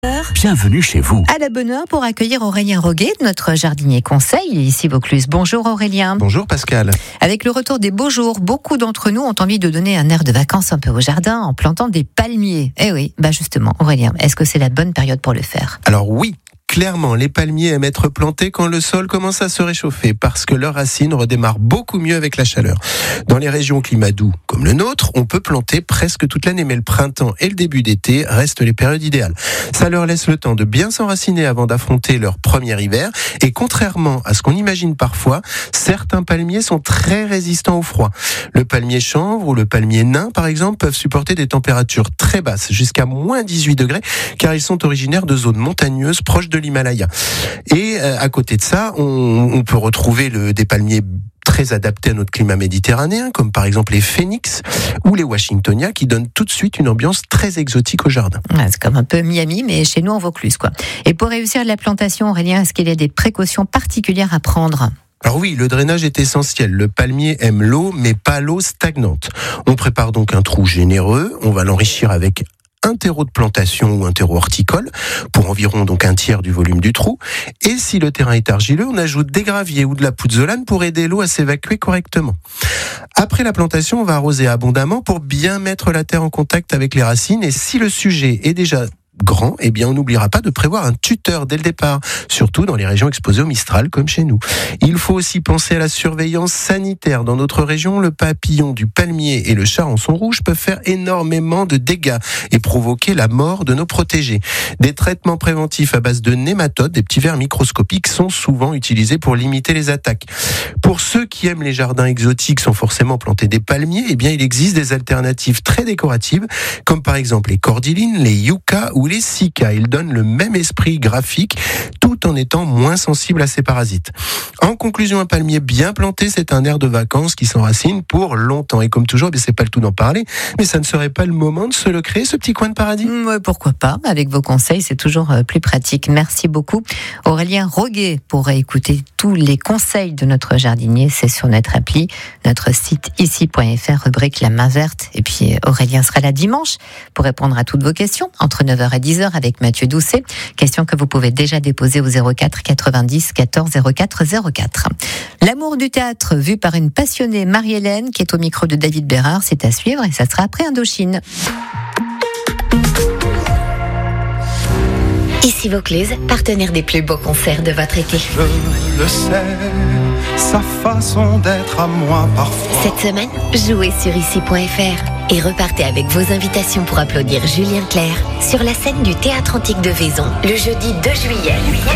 Bienvenue chez vous. À la bonne heure pour accueillir Aurélien Roguet, notre jardinier conseil, ici Vaucluse. Bonjour Aurélien. Bonjour Pascal. Avec le retour des beaux jours, beaucoup d'entre nous ont envie de donner un air de vacances un peu au jardin en plantant des palmiers. Eh oui, justement Aurélien, est-ce que c'est la bonne période pour le faire ? Alors oui. Clairement, les palmiers aiment être plantés quand le sol commence à se réchauffer parce que leurs racines redémarrent beaucoup mieux avec la chaleur. Dans les régions au climat doux comme le nôtre, on peut planter presque toute l'année, mais le printemps et le début d'été restent les périodes idéales. Ça leur laisse le temps de bien s'enraciner avant d'affronter leur premier hiver. Et contrairement à ce qu'on imagine parfois, certains palmiers sont très résistants au froid. Le palmier chanvre ou le palmier nain, par exemple, peuvent supporter des températures très basses, jusqu'à moins 18 degrés, car ils sont originaires de zones montagneuses proches de l'Himalaya. Et à côté de ça, on peut retrouver des palmiers très adaptés à notre climat méditerranéen, comme par exemple les phénix ou les washingtonia, qui donnent tout de suite une ambiance très exotique au jardin. C'est comme un peu Miami, mais chez nous en Vaucluse, quoi. Et pour réussir la plantation, Aurélien, est-ce qu'il y a des précautions particulières à prendre ? Alors oui, le drainage est essentiel. Le palmier aime l'eau, mais pas l'eau stagnante. On prépare donc un trou généreux, on va l'enrichir avec un terreau de plantation ou un terreau horticole pour environ donc un tiers du volume du trou. Et si le terrain est argileux, on ajoute des graviers ou de la pouzzolane pour aider l'eau à s'évacuer correctement. Après la plantation, on va arroser abondamment pour bien mettre la terre en contact avec les racines. Et si le sujet est déjà grand, on n'oubliera pas de prévoir un tuteur dès le départ, surtout dans les régions exposées au Mistral comme chez nous. Il faut aussi penser à la surveillance sanitaire. Dans notre région, le papillon du palmier et le charançon rouge peuvent faire énormément de dégâts et provoquer la mort de nos protégés. Des traitements préventifs à base de nématodes, des petits vers microscopiques, sont souvent utilisés pour limiter les attaques. Pour ceux qui aiment les jardins exotiques sans forcément planter des palmiers, il existe des alternatives très décoratives, comme par exemple les cordylines, les yuccas ou les cycas. Ils donnent le même esprit graphique tout en étant moins sensibles à ces parasites. En conclusion, un palmier bien planté, c'est un air de vacances qui s'enracine pour longtemps. Et comme toujours, c'est pas le tout d'en parler, mais ça ne serait pas le moment de se le créer, ce petit coin de paradis ? Pourquoi pas ? Avec vos conseils, c'est toujours plus pratique. Merci beaucoup Aurélien Roguet. Pour écouter tous les conseils de notre jardinier, c'est sur notre appli, notre site ici.fr, rubrique La Main Verte. Et puis Aurélien sera là dimanche pour répondre à toutes vos questions entre 9h et 10h avec Mathieu Doucet. Question que vous pouvez déjà déposer au 04 90 14 04 04. L'amour du théâtre vu par une passionnée Marie-Hélène qui est au micro de David Bérard, c'est à suivre et ça sera après Indochine. Ici Vaucluse, partenaire des plus beaux concerts de votre été. Je le sais, sa façon d'être à moi parfois. Cette semaine, jouez sur ici.fr et repartez avec vos invitations pour applaudir Julien Clerc sur la scène du Théâtre Antique de Vaison le jeudi 2 juillet.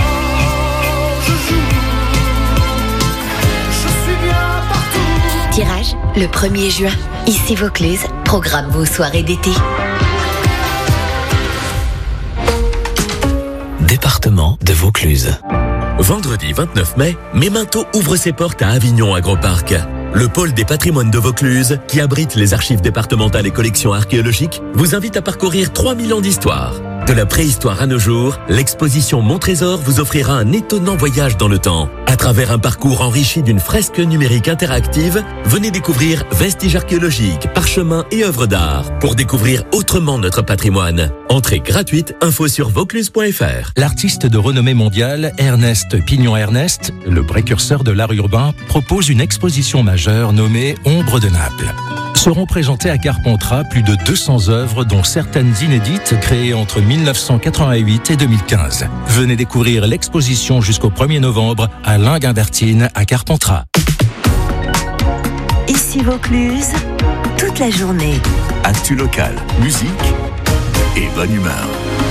Tirage le 1er juin. Ici Vaucluse, programme vos soirées d'été. Département de Vaucluse. Vendredi 29 mai, Memento ouvre ses portes à Avignon Agroparc. Le pôle des patrimoines de Vaucluse, qui abrite les archives départementales et collections archéologiques, vous invite à parcourir 3000 ans d'histoire. De la préhistoire à nos jours, l'exposition Mon Trésor vous offrira un étonnant voyage dans le temps. À travers un parcours enrichi d'une fresque numérique interactive, venez découvrir vestiges archéologiques, parchemins et œuvres d'art pour découvrir autrement notre patrimoine. Entrée gratuite, info sur vaucluse.fr. L'artiste de renommée mondiale, Ernest Pignon-Ernest, le précurseur de l'art urbain, propose une exposition majeure nommée Ombre de Naples. Seront présentées à Carpentras plus de 200 œuvres, dont certaines inédites, créées entre 1988 et 2015. Venez découvrir l'exposition jusqu'au 1er novembre à Linguimbertine à Carpentras. Ici Vaucluse, toute la journée. Actu local, musique et bonne humeur.